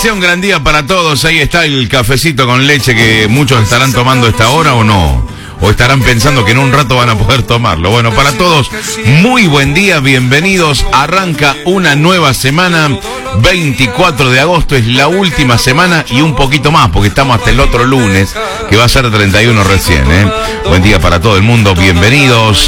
sea un gran día para todos. Ahí está el cafecito con leche que muchos estarán tomando a esta hora o no. O estarán pensando que en un rato van a poder tomarlo. Bueno, para todos, muy buen día, bienvenidos. Arranca una nueva semana. 24 de agosto es la última semana y un poquito más, porque estamos hasta el otro lunes, que va a ser 31 recién, ¿eh? Buen día para todo el mundo, bienvenidos.